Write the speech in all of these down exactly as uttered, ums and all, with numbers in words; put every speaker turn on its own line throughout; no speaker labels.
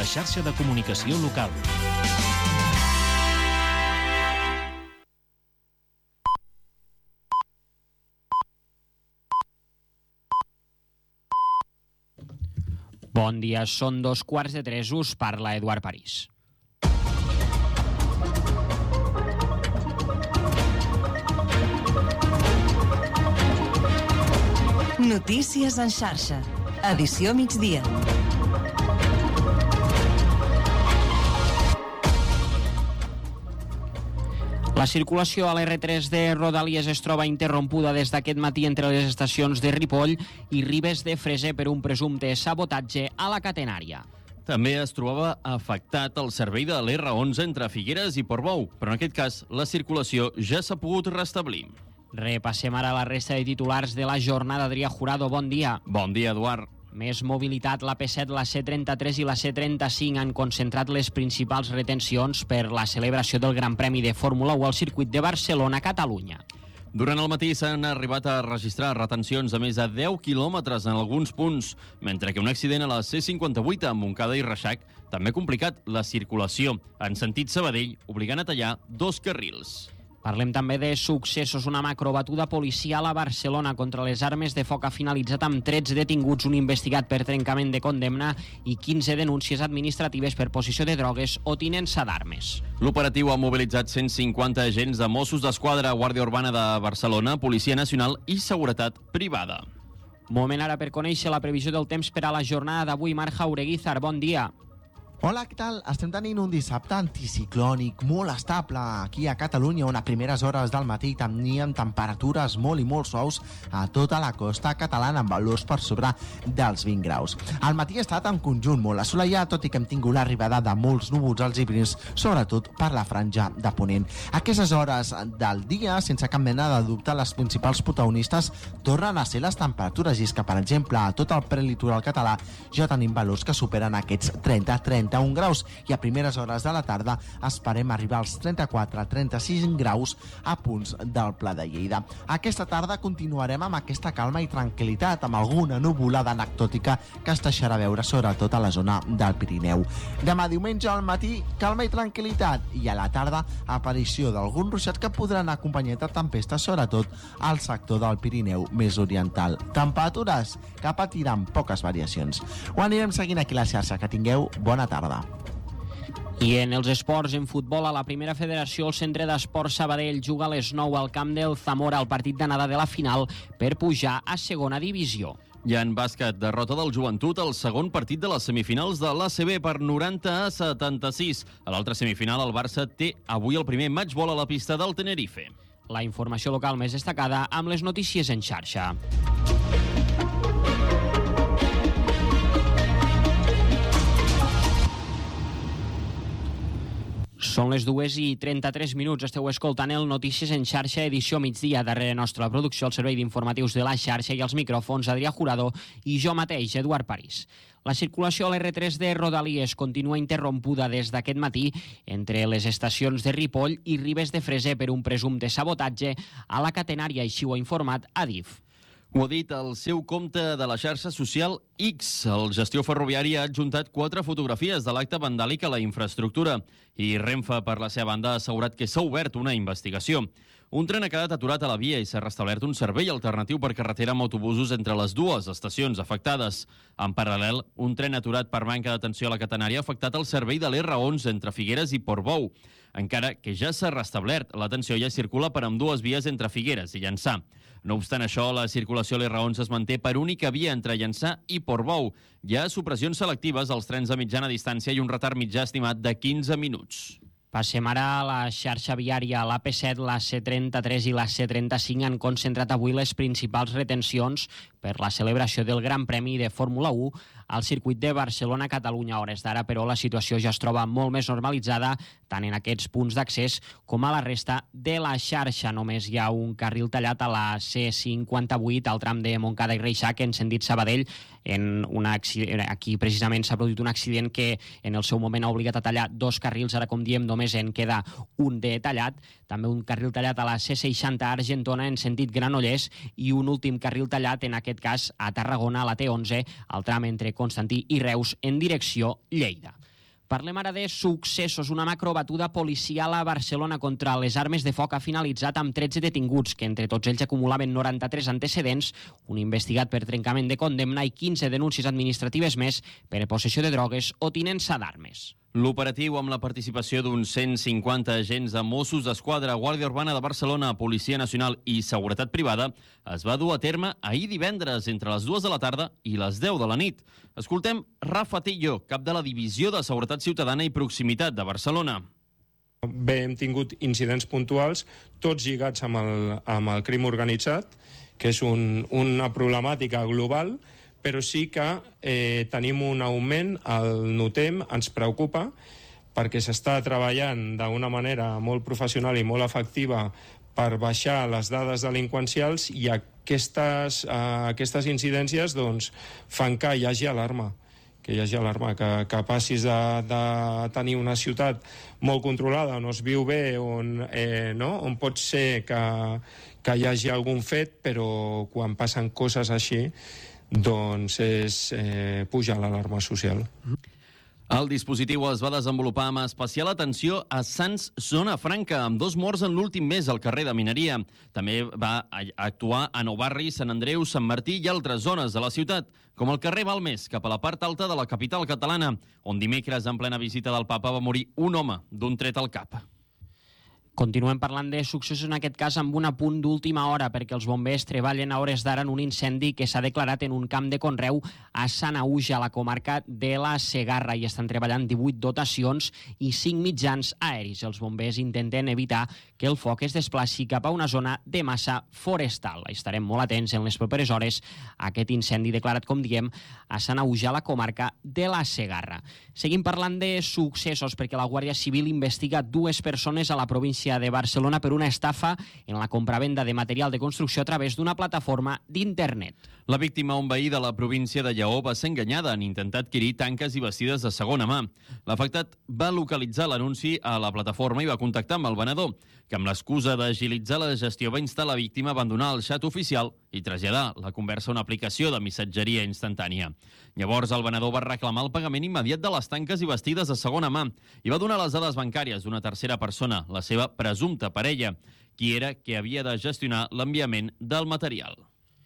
la xarxa de comunicació local.
Bon dia, són dos quarts de tres, us parla Eduard París.
Notícies en xarxa, edició migdia.
La circulació a l'erre tres de Rodalies es troba interrompuda des d'aquest matí entre les estacions de Ripoll i Ribes de Freser per un presumpte sabotatge a la catenària.
També es trobava afectat el servei de l'erre onze entre Figueres i Portbou, però en aquest cas la circulació ja s'ha pogut restablir.
Repassem ara la resta de titulars de la jornada. Adrià Jurado, bon dia.
Bon dia, Eduard.
Més mobilitat, la pe set, la ce trenta-tres i la ce trenta-cinc han concentrat les principals retencions per la celebració del Gran Premi de Fórmula u al circuit de Barcelona-Catalunya.
Durant el matí s'han arribat a registrar retencions a més de deu quilòmetres en alguns punts, mentre que un accident a la ce cinquanta-vuit a Montcada i Reixac també ha complicat la circulació en sentit Sabadell, obligant a tallar dos carrils.
Parlem també de successos. Una macrobatuda policial a Barcelona contra les armes de foc ha finalitzat amb tretze detinguts, un investigat per trencament de condemna i quinze denúncies administratives per possessió de drogues o tinença d'armes.
L'operatiu ha mobilitzat cent cinquanta agents de Mossos d'Esquadra, Guàrdia Urbana de Barcelona, Policia Nacional i Seguretat Privada.
Moment ara per conèixer la previsió del temps per a la jornada d'avui. Marc Jaureguizar, bon dia.
Hola, què tal? Estem tenint un dissabte anticiclònic molt estable aquí a Catalunya, on a primeres hores del matí teníem temperatures molt i molt suaus a tota la costa catalana, amb valors per sobre dels vint graus. El matí ha estat en conjunt molt assolellat, tot i que hem tingut l'arribada de molts núvols alts i prims, sobretot per la franja de ponent. A aquestes hores del dia, sense cap mena de dubte, les principals protagonistes tornen a ser les temperatures, i és que, per exemple, a tot el prelitoral català ja tenim valors que superen aquests trenta a trenta un graus, i a primeres hores de la tarda esperem arribar als trenta-quatre a trenta-sis graus a punts del Pla de Lleida. Aquesta tarda continuarem amb aquesta calma i tranquil·litat, amb alguna nuvolada anecdòtica que es deixarà veure sobretot a la zona del Pirineu. Demà diumenge al matí, calma i tranquil·litat, i a la tarda aparició d'alguns ruixats que podran acompanyar de tempestes, sobretot al sector del Pirineu més oriental. Temperatures que patiran poques variacions. Ho anirem seguint aquí a la xarxa. Que tingueu bona tarda.
I en els esports, en futbol, a la primera federació, el Centre d'Esports Sabadell juga a les nou al camp del Zamora el partit d'anada de la final per pujar a segona divisió.
I en bàsquet, derrota del Joventut al segon partit de les semifinals de l'A C B per noranta a setanta-sis. A l'altra semifinal, el Barça té avui el primer matchball a la pista del Tenerife.
La informació local més destacada amb les notícies en xarxa. Són les dues i trenta-tres minuts. Esteu escoltant el Notícies en xarxa, edició migdia. Darrere nostra la producció, el servei d'informatius de la xarxa, i els micròfons Adrià Jurado i jo mateix, Eduard París. La circulació a l'erre tres de Rodalies continua interrompuda des d'aquest matí entre les estacions de Ripoll i Ribes de Freser per un presumpte sabotatge a la catenària, així ho ha informat Adif.
Ho ha dit al seu compte de la xarxa social X. El Gestió Ferroviària ha adjuntat quatre fotografies de l'acte vandàlic a la infraestructura i Renfe, per la seva banda, ha assegurat que s'ha obert una investigació. Un tren ha quedat aturat a la via i s'ha restablert un servei alternatiu per carretera amb autobusos entre les dues estacions afectades. En paral·lel, un tren aturat per manca d'atenció a la catenària ha afectat el servei de l'erre onze entre Figueres i Portbou. Encara que ja s'ha restablert, l'atenció ja circula per ambdues vies entre Figueres i Llançà. No obstant això, la circulació a l'erre onze es manté per única via entre Llançà i Portbou. Hi ha supressions selectives als trens de mitjana distància i un retard mitjà estimat de quinze minuts.
Passem ara a la xarxa viària. La pe set, la ce trenta-tres i la ce trenta-cinc han concentrat avui les principals retencions per la celebració del Gran Premi de Fórmula u al circuit de Barcelona-Catalunya. A hores d'ara, però, la situació ja es troba molt més normalitzada, tant en aquests punts d'accés com a la resta de la xarxa. Només hi ha un carril tallat a la ce cinquanta-vuit, al tram de Montcada i Reixac, en sentit Sabadell. En una accident, aquí precisament s'ha produït un accident que en el seu moment ha obligat a tallar dos carrils. Ara, com diem, només en queda un de tallat. També un carril tallat a la ce seixanta a Argentona en sentit Granollers i un últim carril tallat, en aquest cas a Tarragona, a la te onze, al tram entre Constantí i Reus en direcció Lleida. Parlem ara de successos. Una macrobatuda policial a Barcelona contra les armes de foc ha finalitzat amb tretze detinguts, que entre tots ells acumulaven noranta-tres antecedents, un investigat per trencament de condemna i quinze denúncies administratives més per possessió de drogues o tinença d'armes.
L'operatiu, amb la participació d'uns cent cinquanta agents de Mossos d'Esquadra, Guàrdia Urbana de Barcelona, Policia Nacional i Seguretat Privada, es va dur a terme ahir divendres entre les dues de la tarda i les deu de la nit. Escoltem Rafa Tillo, cap de la Divisió de Seguretat Ciutadana i Proximitat de Barcelona.
Bé, hem tingut incidents puntuals, tots lligats amb el, amb el crim organitzat, que és un, una problemàtica global, però sí que eh, tenim un augment, el notem, ens preocupa, perquè s'està treballant d'una manera molt professional i molt efectiva per baixar les dades delinqüencials i aquestes, eh, aquestes incidències doncs, fan que hi hagi alarma. que hi hagi alarma, que, que passis de, de tenir una ciutat molt controlada, on es viu bé, on, eh, no? on pot ser que, que hi hagi algun fet, però quan passen coses així, doncs és eh, pujar l'alarma social.
El dispositiu es va desenvolupar amb especial atenció a Sants, Zona Franca, amb dos morts en l'últim mes al carrer de Mineria. També va actuar a Nou Barri, Sant Andreu, Sant Martí i altres zones de la ciutat, com el carrer Balmes, cap a la part alta de la capital catalana, on dimecres, en plena visita del papa, va morir un home d'un tret al cap.
Continuem parlant de successos, en aquest cas amb un apunt d'última hora, perquè els bombers treballen a hores d'ara en un incendi que s'ha declarat en un camp de conreu a Sanaüja, a la comarca de la Segarra, i estan treballant divuit dotacions i cinc mitjans aeris. Els bombers intenten evitar que el foc es desplaci cap a una zona de massa forestal. Estarem molt atents en les properes hores a aquest incendi declarat, com diem, a Sanaüja, a la comarca de la Segarra. Seguim parlant de successos, perquè la Guàrdia Civil investiga dues persones a la província de Barcelona per una estafa en la compravenda de material de construcció a través d'una plataforma d'internet.
La víctima, un veí de la província de Lleó, va ser enganyada en intentar adquirir tanques i vestides de segona mà. L'afectat va localitzar l'anunci a la plataforma i va contactar amb el venedor, que amb l'excusa d'agilitzar la gestió va instar la víctima a abandonar el xat oficial i traslladar la conversa a una aplicació de missatgeria instantània. Llavors el venedor va reclamar el pagament immediat de les tanques i vestides de segona mà i va donar les dades bancàries d'una tercera persona, la seva presumpta parella, qui era que havia de gestionar l'enviament del material.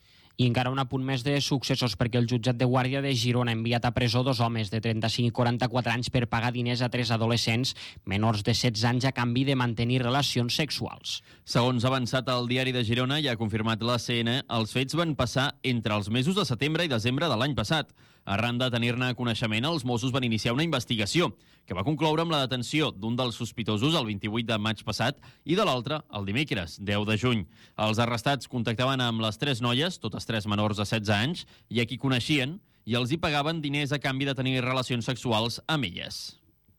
I encara un apunt més de successos, perquè el jutjat de Guàrdia de Girona ha enviat a presó dos homes de trenta-cinc i quaranta-quatre anys per pagar diners a tres adolescents menors de setze anys a canvi de mantenir relacions sexuals.
Segons ha avançat el Diari de Girona i ha confirmat l'A C N, els fets van passar entre els mesos de setembre i desembre de l'any passat. Arran de tenir-ne coneixement, els Mossos van iniciar una investigació que va concloure amb la detenció d'un dels sospitosos el vint-i-vuit de maig passat i de l'altre el dimecres, deu de juny. Els arrestats contactaven amb les tres noies, totes tres menors de setze anys, i a qui coneixien, i els hi pagaven diners a canvi de tenir relacions sexuals amb elles.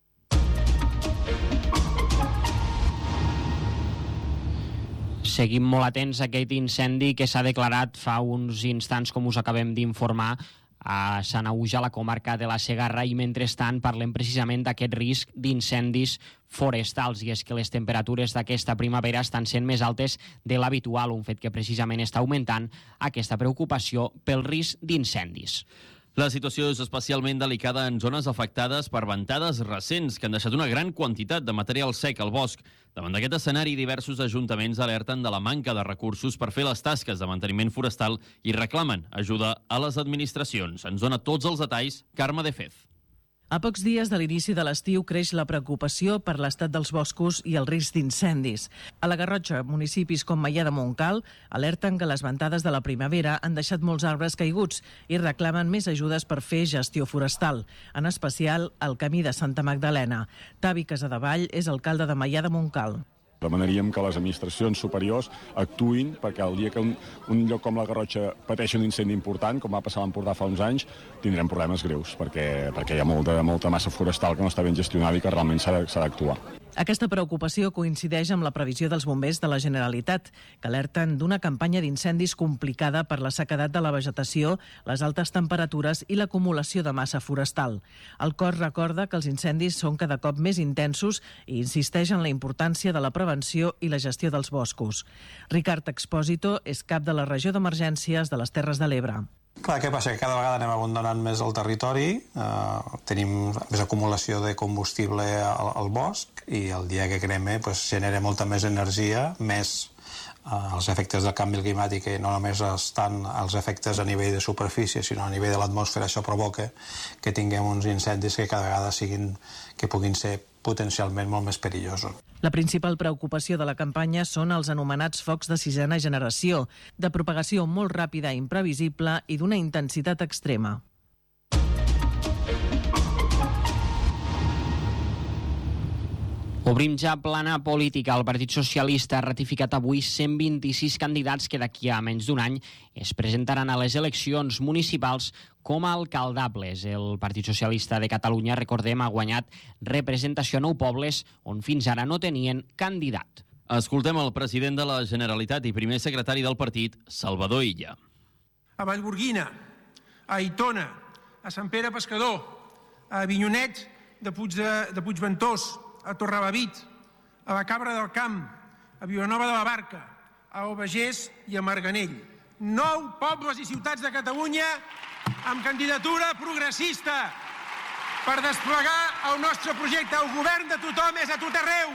Seguim molt atents a aquest incendi que s'ha declarat fa uns instants, com us acabem d'informar, a Sanaüja, a la comarca de la Segarra, i mentrestant parlem precisament d'aquest risc d'incendis forestals, i és que les temperatures d'aquesta primavera estan sent més altes de l'habitual, un fet que precisament està augmentant aquesta preocupació pel risc d'incendis.
La situació és especialment delicada en zones afectades per ventades recents que han deixat una gran quantitat de material sec al bosc. Davant d'aquest escenari, diversos ajuntaments alerten de la manca de recursos per fer les tasques de manteniment forestal i reclamen ajuda a les administracions. Ens dona tots els detalls Carme de Fez.
A pocs dies de l'inici de l'estiu creix la preocupació per l'estat dels boscos i el risc d'incendis. A la Garrotxa, municipis com Maià de Montcal alerten que les ventades de la primavera han deixat molts arbres caiguts i reclamen més ajudes per fer gestió forestal, en especial al camí de Santa Magdalena. Tavi Casadevall és alcalde de Maià de Montcal.
Demanaríem que les administracions superiors actuïn perquè el dia que un, un lloc com la Garrotxa pateixi un incendi important, com va passar a l'Empordà fa uns anys, tindrem problemes greus, perquè, perquè hi ha molta, molta massa forestal que no està ben gestionada i que realment s'ha d'actuar.
Aquesta preocupació coincideix amb la previsió dels bombers de la Generalitat, que alerten d'una campanya d'incendis complicada per la sequedat de la vegetació, les altes temperatures i l'acumulació de massa forestal. El cos recorda que els incendis són cada cop més intensos i insisteix en la importància de la prevenció i la gestió dels boscos. Ricard Expósito és cap de la regió d'emergències de les Terres de l'Ebre.
Clar, què passa? Que cada vegada anem abandonant més el territori, eh, tenim més acumulació de combustible al, al bosc i el dia que creme pues, genera molta més energia, més eh, els efectes del canvi climàtic, que no només estan els efectes a nivell de superfície, sinó a nivell de l'atmosfera. Això provoca que tinguem uns incendis que cada vegada siguin, que puguin ser potencialment molt més perillosos.
La principal preocupació de la campanya són els anomenats focs de sisena generació, de propagació molt ràpida i imprevisible i d'una intensitat extrema.
Obrim ja plana política. El Partit Socialista ha ratificat avui cent vint-i-sis candidats que d'aquí a menys d'un any es presentaran a les eleccions municipals com a alcaldables. El Partit Socialista de Catalunya, recordem, ha guanyat representació a nou pobles on fins ara no tenien candidat.
Escoltem el president de la Generalitat i primer secretari del partit, Salvador Illa.
A Vallgorguina, a Aitona, a Sant Pere Pescador, a Avinyonet de, Puig de, de Puigventós, a Torrelavit, a la Cabra del Camp, a Vilanova de la Barca, a Albagés i a Marganell. Nou pobles i ciutats de Catalunya amb candidatura progressista per desplegar el nostre projecte. El govern de tothom és a tot arreu.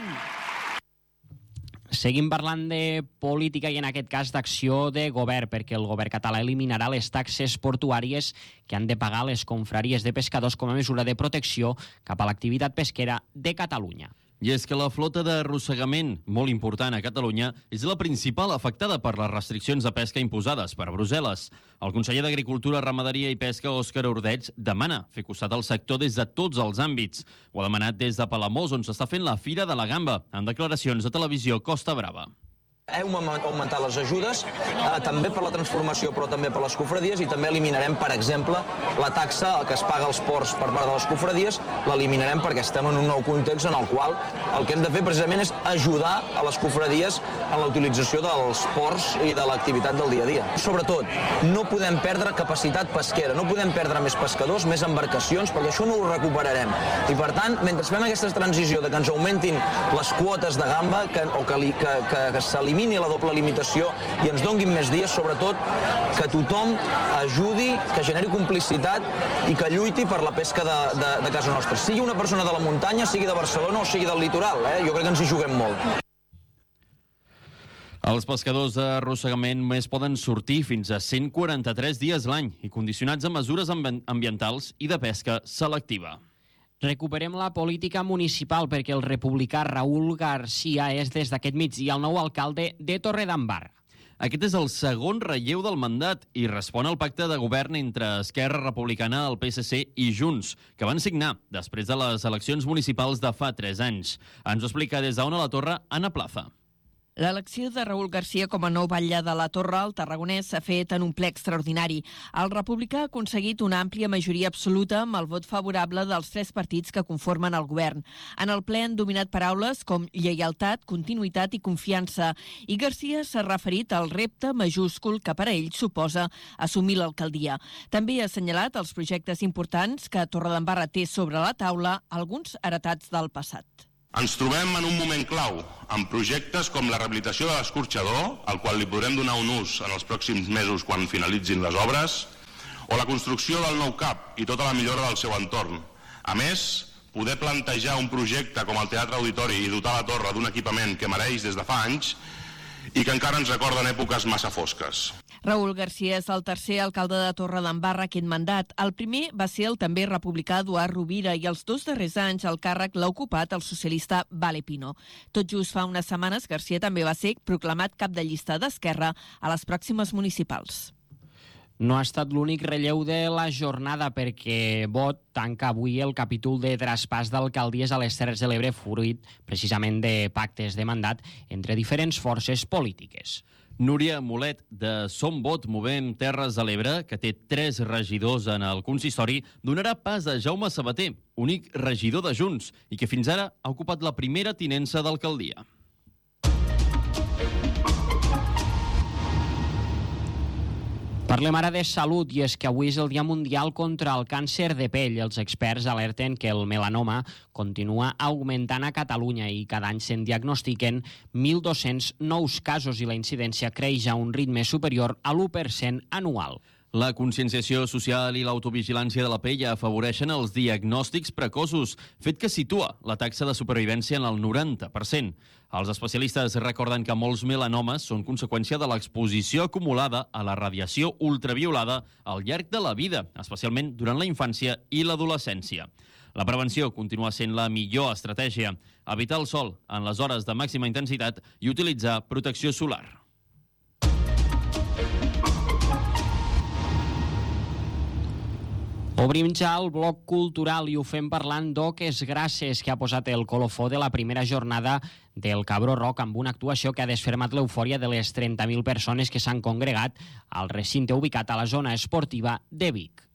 Seguim parlant de política i en aquest cas d'acció de govern, perquè el govern català eliminarà les taxes portuàries que han de pagar les confraries de pescadors com a mesura de protecció cap a l'activitat pesquera de Catalunya.
I és que la flota d'arrossegament, molt important a Catalunya, és la principal afectada per les restriccions de pesca imposades per Brussel·les. El conseller d'Agricultura, Ramaderia i Pesca, Òscar Ordeig, demana fer costat al sector des de tots els àmbits. Ho ha demanat des de Palamós, on s'està fent la Fira de la Gamba, en declaracions a Televisió Costa Brava.
Hem augmentat les ajudes, eh, també per la transformació, però també per les cofradies, i també eliminarem, per exemple, la taxa que es paga als ports per part de les cofradies, l'eliminarem perquè estem en un nou context en el qual el que hem de fer precisament és ajudar a les cofradies en la utilització dels ports i de l'activitat del dia a dia. Sobretot, no podem perdre capacitat pesquera, no podem perdre més pescadors, més embarcacions, perquè això no ho recuperarem. I per tant, mentre fem aquesta transició de que ens augmentin les quotes de gamba que, o que, li, que, que, que s'eliminin elimini la doble limitació i ens donguin més dies, sobretot que tothom ajudi, que generi complicitat i que lluiti per la pesca de, de, de casa nostra. Sigui una persona de la muntanya, sigui de Barcelona o sigui del litoral, eh? Jo crec que ens hi juguem molt.
Els pescadors d'arrossegament més poden sortir fins a cent quaranta-tres dies l'any i condicionats a mesures ambientals i de pesca selectiva.
Recuperem la política municipal perquè el republicà Raúl García és des d'aquest migdia el nou alcalde de Torredembarra.
Aquest és el segon relleu del mandat i respon al pacte de govern entre Esquerra Republicana, el P S C i Junts, que van signar després de les eleccions municipals de fa tres anys. Ens ho explica des d'Ona la Torre, Anna Plaza.
L'elecció de Raúl García com a nou batlle de la Torre al Tarragonès s'ha fet en un ple extraordinari. El republicà ha aconseguit una àmplia majoria absoluta amb el vot favorable dels tres partits que conformen el govern. En el ple han dominat paraules com lleialtat, continuïtat i confiança, i García s'ha referit al repte majúscul que per a ell suposa assumir l'alcaldia. També ha assenyalat els projectes importants que Torredembarra té sobre la taula, alguns heretats del passat.
Ens trobem en un moment clau, amb projectes com la rehabilitació de l'escorxador, al qual li podrem donar un ús en els pròxims mesos quan finalitzin les obres, o la construcció del nou C A P i tota la millora del seu entorn. A més, poder plantejar un projecte com el Teatre Auditori i dotar la torre d'un equipament que mereix des de fa anys i que encara ens recorden èpoques massa fosques.
Raúl García és el tercer alcalde de Torredembarra aquest mandat. El primer va ser el també republicà Eduard Rovira i els dos darrers anys el càrrec l'ha ocupat el socialista Vale Pino. Tot just fa unes setmanes, García també va ser proclamat cap de llista d'Esquerra a les pròximes municipals.
No ha estat l'únic relleu de la jornada perquè Vot tanca avui el capítol de traspàs d'alcaldies a les Terres de l'Ebre fruit precisament de pactes de mandat entre diferents forces polítiques.
Núria Molet, de Som Vot, Movem Terres de l'Ebre, que té tres regidors en el consistori, donarà pas a Jaume Sabater, únic regidor de Junts, i que fins ara ha ocupat la primera tinença d'alcaldia.
Parlem ara de salut, i és que avui és el Dia Mundial contra el Càncer de Pell. Els experts alerten que el melanoma continua augmentant a Catalunya i cada any se'n diagnostiquen mil dos-cents nous casos i la incidència creix a un ritme superior a l'u per cent anual.
La conscienciació social i l'autovigilància de la pell afavoreixen els diagnòstics precoços, fet que situa la taxa de supervivència en el noranta per cent. Els especialistes recorden que molts melanomes són conseqüència de l'exposició acumulada a la radiació ultraviolada al llarg de la vida, especialment durant la infància i l'adolescència. La prevenció continua sent la millor estratègia. Evitar el sol en les hores de màxima intensitat i utilitzar protecció solar.
Obrim ja el bloc cultural i ho fem parlant d'Oques Grasses, que ha posat el colofó de la primera jornada del Cabró Rock amb una actuació que ha desfermat l'eufòria de les trenta mil persones que s'han congregat al recinte ubicat a la zona esportiva de Vic.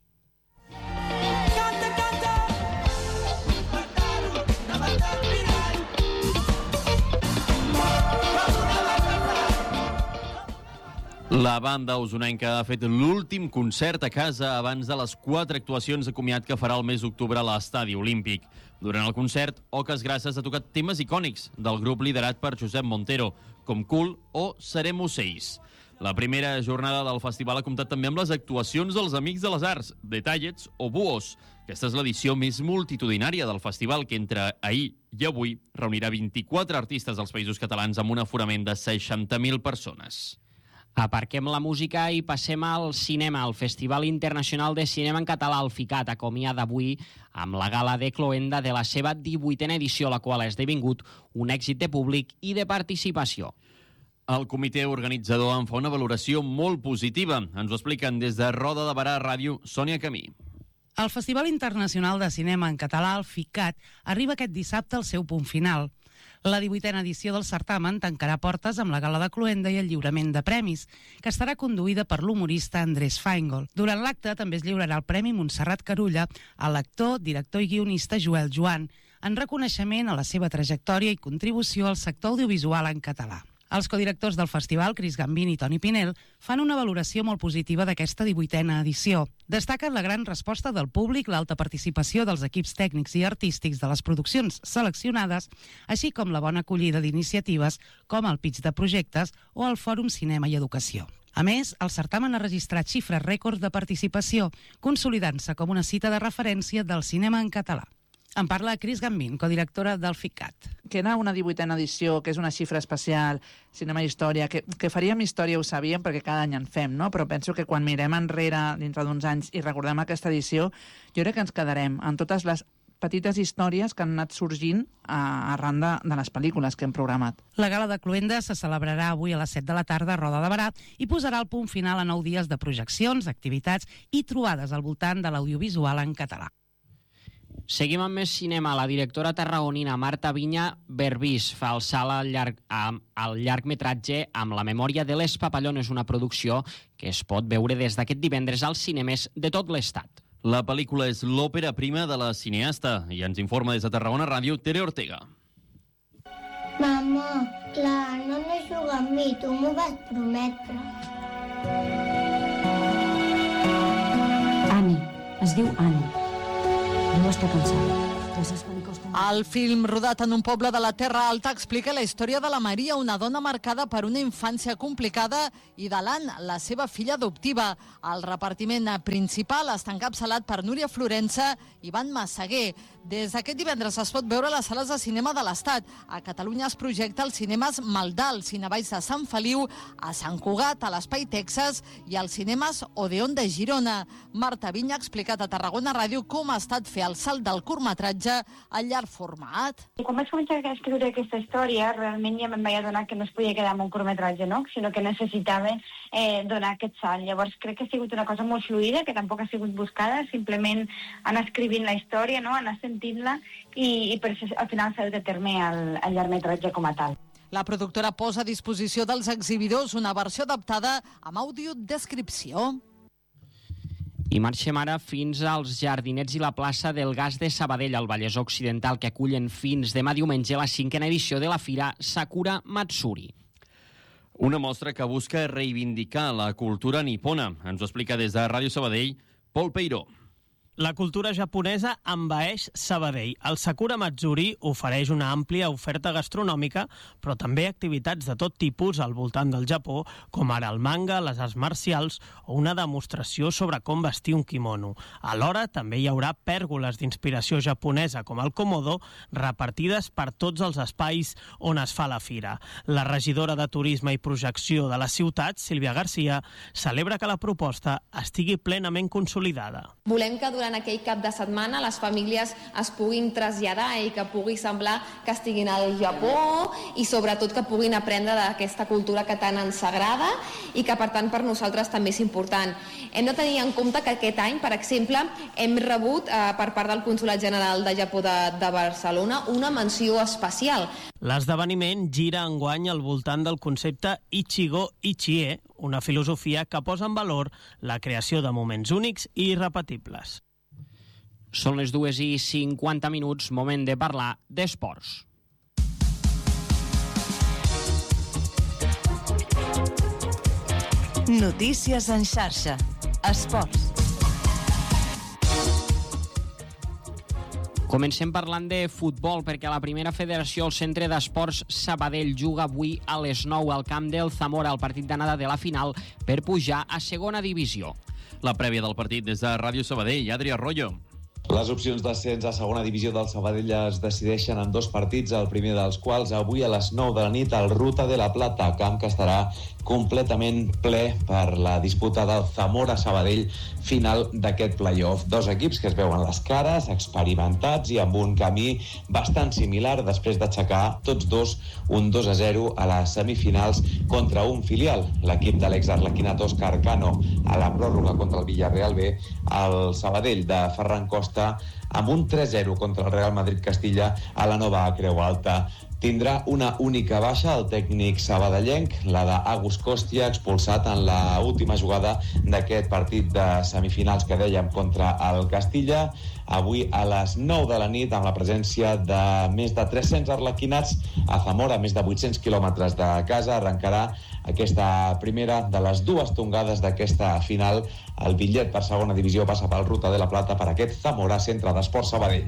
La banda usonenca ha fet l'últim concert a casa abans de les quatre actuacions de comiat que farà el mes d'octubre a l'Estadi Olímpic. Durant el concert, Oques Grasses ha tocat temes icònics del grup liderat per Josep Montero, com Cool o Serem Ocells. La primera jornada del festival ha comptat també amb les actuacions dels Amics de les Arts, Detallets o Buos. Aquesta és l'edició més multitudinària del festival, que entre ahir i avui reunirà vint-i-quatre artistes dels Països Catalans amb un aforament de seixanta mil persones. Aparquem la música i passem al cinema. El Festival Internacional de Cinema en Català, el FICAT, acomiada avui amb la gala de Cloenda de la seva divuitena edició, la qual ha esdevingut un èxit de públic i de participació.
El comitè organitzador en fa una valoració molt positiva. Ens ho expliquen des de Roda de Barà Ràdio, Sònia Camí.
El Festival Internacional de Cinema en Català, el FICAT, arriba aquest dissabte al seu punt final. La divuitena edició del certamen tancarà portes amb la gala de Cloenda i el lliurament de premis, que estarà conduïda per l'humorista Andrés Feingold. Durant l'acte també es lliurarà el Premi Montserrat Carulla a l'actor, director i guionista Joel Joan, en reconeixement a la seva trajectòria i contribució al sector audiovisual en català. Els codirectors del festival, Cris Gambín i Toni Pinel, fan una valoració molt positiva d'aquesta divuitena edició. Destaquen la gran resposta del públic, l'alta participació dels equips tècnics i artístics de les produccions seleccionades, així com la bona acollida d'iniciatives com el pitch de projectes o el Fòrum Cinema i Educació. A més, el certamen ha registrat xifres rècords de participació, consolidant-se com una cita de referència del cinema en català. En parla Cris Gambín, codirectora del FICAT.
Que era una divuitena edició, que és una xifra especial, cinema i història, que, que faríem història ho sabíem perquè cada any en fem, no? Però penso que quan mirem enrere dintre d'uns anys i recordem aquesta edició, jo crec que ens quedarem en totes les petites històries que han anat sorgint a, arran de, de les pel·lícules que hem programat.
La gala de Cloenda se celebrarà avui a les set de la tarda a Roda de Barà i posarà el punt final a nou dies de projeccions, activitats i trobades al voltant de l'audiovisual en català.
Seguim amb més cinema. La directora tarragonina Marta Viña Berbís fa el salt al, llarg, al llargmetratge amb La memòria de les papallones, una producció que es pot veure des d'aquest divendres als cinemes de tot l'estat.
La pel·lícula és l'òpera prima de la cineasta i ens informa des de Tarragona Ràdio Tere Ortega.
Mama, clar, no no jugar amb mi, tu m'ho vas prometre.
Ani, es diu Ani. No està cansada.
El film, rodat en un poble de la Terra Alta, explica la història de la Maria, una dona marcada per una infància complicada, i de l'Anna, la seva filla adoptiva. El repartiment principal està encapçalat per Núria Florença i Ivan Massaguer. Des d'aquest divendres es pot veure a les sales de cinema de l'Estat. A Catalunya es projecta als cinemes Maldà, al Cinevalls de Sant Feliu, a Sant Cugat, a l'Espai Texas i als cinemes Odeon de Girona. Marta Viña ha explicat a Tarragona Ràdio com ha estat fer el salt del curtmetratge al llarg format.
Quan vaig començar a escriure aquesta història, realment ja me'n vaig adonar que no es podia quedar amb un curtmetratge, no? Sinó que necessitava eh, donar aquest salt. Llavors crec que ha sigut una cosa molt fluida, que tampoc ha sigut buscada, simplement anar escrivint la història, no? Anar sentint-la i, i per això al final s'ha de terme el, el llargmetratge com a tal.
La productora posa a disposició dels exhibidors una versió adaptada amb audiodescripció.
I marxem ara fins als Jardinets i la plaça del Gas de Sabadell, al Vallès Occidental, que acullen fins demà diumenge la cinquena edició de la fira Sakura Matsuri.
Una mostra que busca reivindicar la cultura nipona. Ens ho explica des de Ràdio Sabadell, Pol Peiró.
La cultura japonesa envaeix Sabadell. El Sakura Matsuri ofereix una àmplia oferta gastronòmica, però també activitats de tot tipus al voltant del Japó, com ara el manga, les arts marcials o una demostració sobre com vestir un kimono. Alhora, també hi haurà pèrgoles d'inspiració japonesa, com el Komodo, repartides per tots els espais on es fa la fira. La regidora de Turisme i Projecció de la ciutat, Sílvia Garcia, celebra que la proposta estigui plenament consolidada.
Volem que durant aquell cap de setmana les famílies es puguin traslladar i que pugui semblar que estiguin al Japó i sobretot que puguin aprendre d'aquesta cultura que tant ens agrada i que per tant per nosaltres també és important. Hem de tenir en compte que aquest any, per exemple, hem rebut eh, per part del Consolat General de Japó de, de Barcelona una menció especial.
L'esdeveniment gira enguany al voltant del concepte Ichigo Ichie, una filosofia que posa en valor la creació de moments únics i irrepetibles.
Són les dues i cinquanta minuts, moment de parlar d'esports.
Notícies en xarxa. Esports.
Comencem parlant de futbol, perquè la primera federació, el Centre d'Esports Sabadell, juga avui a les nou al camp del Zamora, el partit d'anada de la final, per pujar a segona divisió.
La prèvia del partit des de Ràdio Sabadell, Adri Arroyo.
Les opcions d'ascens a segona divisió del Sabadell es decideixen en dos partits, el primer dels quals avui a les nou de la nit al Ruta de la Plata, camp que estarà completament ple per la disputa del Zamora-Sabadell final d'aquest play-off. Dos equips que es veuen les cares, experimentats i amb un camí bastant similar després d'aixecar tots dos un dos a zero a les semifinals contra un filial, l'equip de l'exarlequinat Òscar Cano a la pròrroga contra el Villarreal B, el Sabadell de Ferran Costa amb un tres zero contra el Real Madrid Castilla a la nova Creu Alta. Tindrà una única baixa el tècnic sabadellenc, la d'Agus Kostia, expulsat en la última jugada d'aquest partit de semifinals que dèiem contra el Castilla. Avui a les nou de la nit, amb la presència de més de tres-cents arlequinats a Zamora, més de vuit-cents quilòmetres de casa, arrencarà aquesta primera de les dues tongades d'aquesta final. El bitllet per segona divisió passa pel Ruta de la Plata per aquest Zamora Centre d'Esports Sabadell.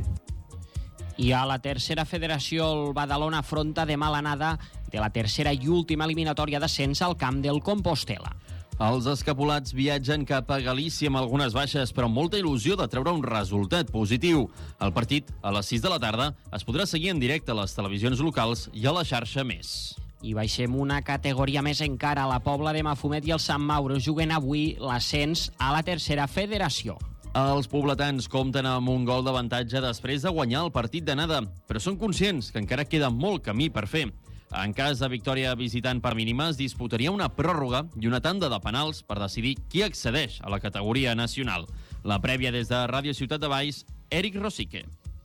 I a la tercera federació, el Badalona afronta demà l'anada de la tercera i última eliminatòria d'ascens al camp del Compostel·la.
Els escapulats viatgen cap a Galícia amb algunes baixes, però amb molta il·lusió de treure un resultat positiu. El partit, a les sis de la tarda, es podrà seguir en directe a les televisions locals i a la xarxa Més.
I baixem una categoria més encara. La Pobla de Mafumet i el Sant Mauro juguen avui l'ascens a la tercera federació.
Els pobletans compten amb un gol d'avantatge després de guanyar el partit d'anada, però són conscients que encara queda molt camí per fer. En cas de victòria visitant per mínima, es disputaria una pròrroga i una tanda de penals per decidir qui accedeix a la categoria nacional. La prèvia des de Ràdio Ciutat de Valls, Eric Rosique.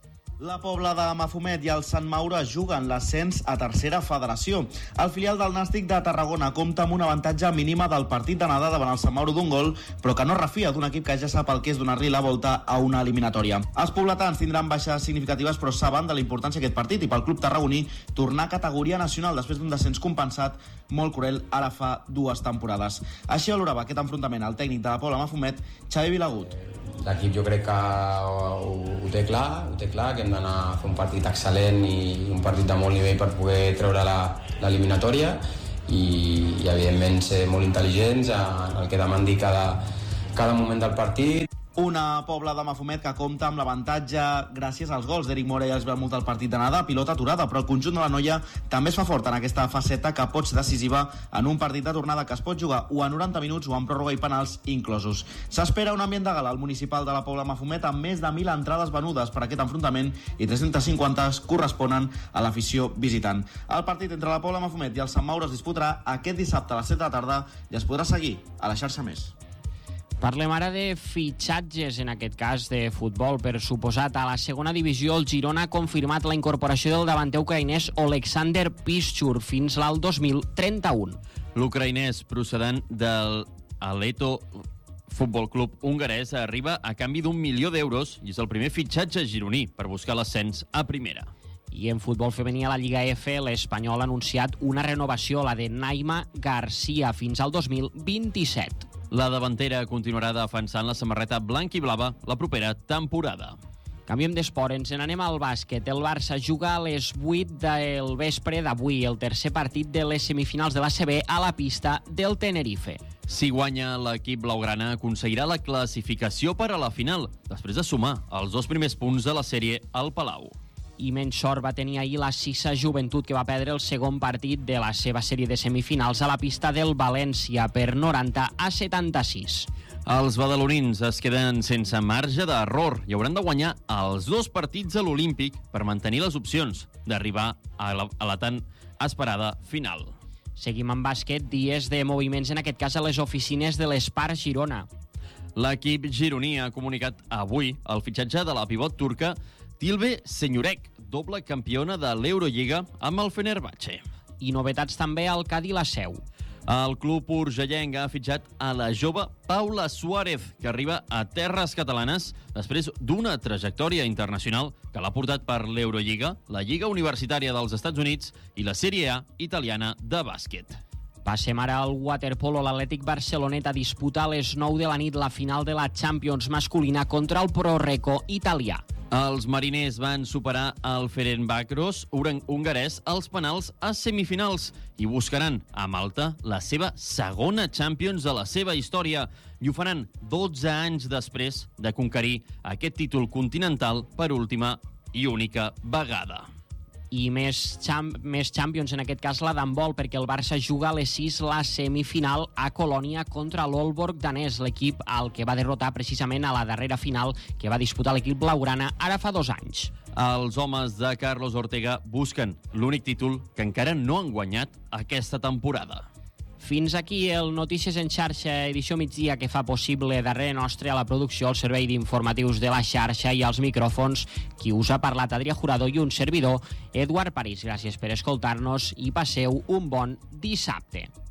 La Pobla de Mafumet i el Sant Mauro juguen l'ascens a tercera federació. El filial del Nàstic de Tarragona compta amb un avantatge mínima del partit d'anada davant el Sant Mauro d'un gol, però que no refia d'un equip que ja sap el que és donar-li la volta a una eliminatòria. Els pobletans tindran baixes significatives, però saben de la importància d'aquest partit i pel club tarragoní tornar a categoria nacional després d'un descens compensat molt cruel ara fa dues temporades. Així valorava aquest enfrontament el tècnic de la Pobla Mafumet, Xavi Vilagut.
L'equip jo crec que ho, ho té clar, ho té clar, que hem d'anar a fer un partit excel·lent i un partit de molt nivell per poder treure l'eliminatòria i, i evidentment ser molt intel·ligents en el que demandi cada, cada moment del partit.
Una Pobla de Mafumet que compta amb l'avantatge gràcies als gols d'Eric Mora i els Belmut al partit d'anada, pilota aturada, però el conjunt de la noia també es fa fort en aquesta faceta que pot ser decisiva en un partit de tornada que es pot jugar o a noranta minuts o en pròrroga i penals inclosos. S'espera un ambient de gala al municipal de la Pobla de Mafumet amb més de mil entrades venudes per aquest enfrontament i tres-centes cinquanta corresponen a l'afició visitant. El partit entre la Pobla de Mafumet i el Sant Mauro es disputarà aquest dissabte a les set de la tarda i es podrà seguir a la xarxa Més.
Parlem ara de fitxatges, en aquest cas de futbol, per suposat. A la segona divisió, el Girona ha confirmat la incorporació del davanter ucraïnès Oleksandr Piszczur fins l'al dos mil trenta-u.
L'ucraïnès procedent del Aleto Futbol Club hongarès arriba a canvi d'un milió d'euros i és el primer fitxatge gironí per buscar l'ascens a primera.
I en futbol femení a la Lliga F, l'Espanyol ha anunciat una renovació, la de Naima Garcia, fins al dos mil vint-i-set.
La davantera continuarà defensant la samarreta blanc i blava la propera temporada.
Canviem d'esport, ens n'anem al bàsquet. El Barça juga a les vuit del vespre d'avui, el tercer partit de les semifinals de l'A C B a la pista del Tenerife.
Si guanya, l'equip blaugrana aconseguirà la classificació per a la final, després de sumar els dos primers punts de la sèrie al Palau.
I menys sort va tenir ahir la Sisa Joventut, que va perdre el segon partit de la seva sèrie de semifinals a la pista del València per noranta a setanta-sis.
Els badalonins es queden sense marge d'error i hauran de guanyar els dos partits a l'Olímpic per mantenir les opcions d'arribar a la, a la tan esperada final.
Seguim amb bàsquet, dies de moviments, en aquest cas a les oficines de l'Espar Girona.
L'equip gironí ha comunicat avui el fitxatge de la pivot turca Tilbe Senyorek, doble campiona de l'Eurolliga amb el Fenerbahçe.
I novetats també al Cadí la Seu.
El club urgellenc ha fitxat a la jove Paula Suárez, que arriba a terres catalanes després d'una trajectòria internacional que l'ha portat per l'Eurolliga, la Lliga Universitària dels Estats Units i la Sèrie A italiana de bàsquet.
Passem ara al waterpolo. L'Atlètic Barcelonet a disputar a les nou de la nit la final de la Champions masculina contra el Pro-Reco italià.
Els mariners van superar el Ferencváros hongarès als penals a semifinals i buscaran a Malta la seva segona Champions de la seva història i ho faran dotze anys després de conquerir aquest títol continental per última i única vegada.
I més, champ més Champions, en aquest cas la d'handbol, perquè el Barça juga a les sis la semifinal a Colònia contra l'Aalborg danès, l'equip al que va derrotar precisament a la darrera final que va disputar l'equip blaugrana ara fa dos anys.
Els homes de Carlos Ortega busquen l'únic títol que encara no han guanyat aquesta temporada.
Fins aquí el Notícies en xarxa, edició migdia, que fa possible darrere nostre a la producció el servei d'informatius de la xarxa i als micròfons qui us ha parlat, Adrià Jurado, i un servidor, Eduard París. Gràcies per escoltar-nos i passeu un bon dissabte.